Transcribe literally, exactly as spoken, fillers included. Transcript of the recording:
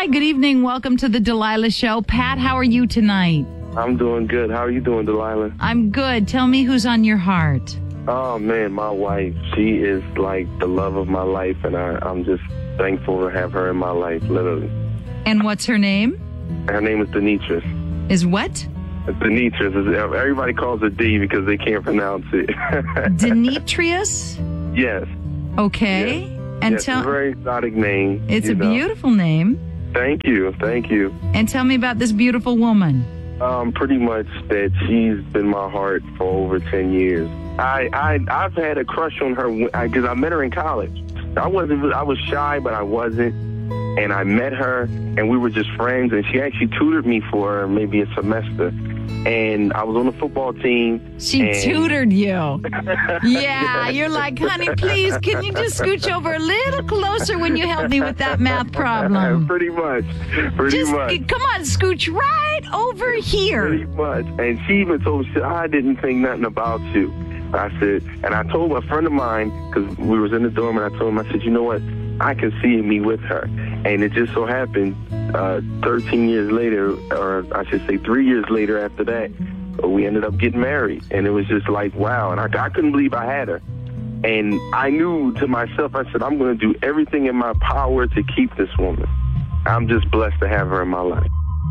Hi, good evening. Welcome to the Delilah Show. Pat, how are you tonight? I'm doing good. How are you doing, Delilah? I'm good. Tell me who's on your heart. Oh, man, my wife. She is like the love of my life, and I, I'm just thankful to have her in my life, literally. And what's her name? Her name is Demetris. Is what? Demetris. Everybody calls her D because they can't pronounce it. Demetrius? Yes. Okay. Yes. And yes, tell it's a very exotic name. It's a know. beautiful name. Thank you. Thank you. And tell me about this beautiful woman. Um, pretty much that she's been my heart for over ten years. I, I, I've had a crush on her because I met her in college. I wasn't, I was shy, but I wasn't. And I met her, and we were just friends, and she actually tutored me for maybe a semester. And I was on the football team. She and... tutored you. Yeah, you're like, honey, please, can you just scooch over a little closer when you help me with that math problem? Pretty much. Pretty just, much. Come on, scooch right over here. Pretty much. And she even told me, I didn't think nothing about you. I said, and I told a friend of mine, because we was in the dorm, and I told him, I said, you know what? I can see me with her. And it just so happened, uh, thirteen years later, or I should say three years later after that, we ended up getting married. And it was just like, wow. And I, I couldn't believe I had her. And I knew to myself, I said, I'm going to do everything in my power to keep this woman. I'm just blessed to have her in my life.